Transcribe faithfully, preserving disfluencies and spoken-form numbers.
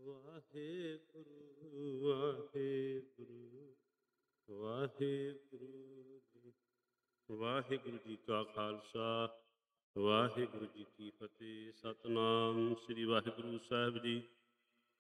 ਵਾਹਿਗੁਰੂ ਵਾਹਿਗੁਰੂ ਵਾਹਿਗੁਰੂ ਜੀ। ਵਾਹਿਗੁਰੂ ਜੀ ਕਾ ਖਾਲਸਾ ਵਾਹਿਗੁਰੂ ਜੀ ਕੀ ਫਤਿਹ। ਸਤਿਨਾਮ ਸ੍ਰੀ ਵਾਹਿਗੁਰੂ ਸਾਹਿਬ ਜੀ।